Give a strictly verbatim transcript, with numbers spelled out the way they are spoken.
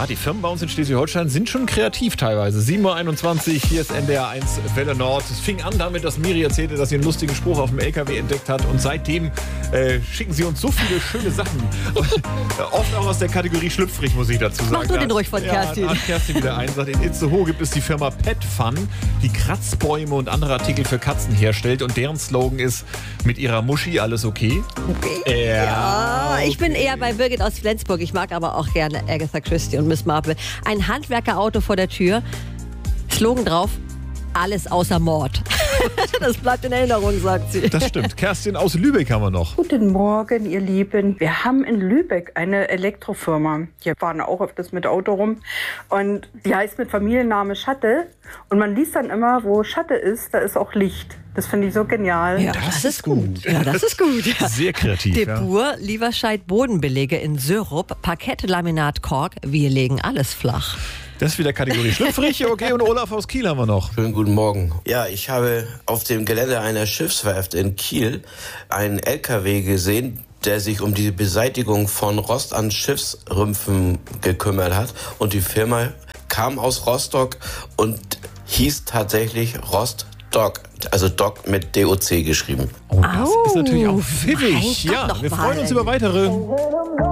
Ja, die Firmen bei uns in Schleswig-Holstein sind schon kreativ teilweise. sieben Uhr einundzwanzig, hier ist N D R eins Welle Nord. Es fing an damit, dass Miri erzählte, dass sie einen lustigen Spruch auf dem L K W entdeckt hat. Und seitdem äh, schicken sie uns so viele schöne Sachen. Oft auch aus der Kategorie schlüpfrig, muss ich dazu sagen. Mach du den ruhig von Kerstin. Ja, Kerstin wieder ein. Sagt, in Itzehoe gibt es die Firma Pet Fun, die Kratzbäume und andere Artikel für Katzen herstellt. Und deren Slogan ist, mit ihrer Muschi alles okay? Okay. Ja, ja, ich bin eher bei Birgit aus Flensburg. Ich mag aber auch gerne Agatha Christie und Miss Marple. Ein Handwerkerauto vor der Tür. Slogan drauf, alles außer Mord. Das bleibt in Erinnerung, sagt sie. Das stimmt. Kerstin aus Lübeck haben wir noch. Guten Morgen, ihr Lieben. Wir haben in Lübeck eine Elektrofirma. Die fahren auch öfters mit Auto rum. Und die heißt mit Familienname Schatte. Und man liest dann immer, wo Schatte ist, da ist auch Licht. Das finde ich so genial. Ja, das, das ist gut. gut. Ja, das ist gut. Ja. Sehr kreativ. Depur, ja. Lieberscheid Bodenbelege in Syrup, Parkett, Laminat, Kork. Wir legen alles flach. Das ist wieder Kategorie schlüpfrig. Okay, und Olaf aus Kiel haben wir noch. Schönen guten Morgen. Ja, ich habe auf dem Gelände einer Schiffswerft in Kiel einen L K W gesehen, der sich um die Beseitigung von Rost an Schiffsrümpfen gekümmert hat. Und die Firma kam aus Rostock und hieß tatsächlich Rostock. Also Doc mit D O C geschrieben. Oh, das Au, ist natürlich auch pfiffig. Ja, wir freuen uns über weitere.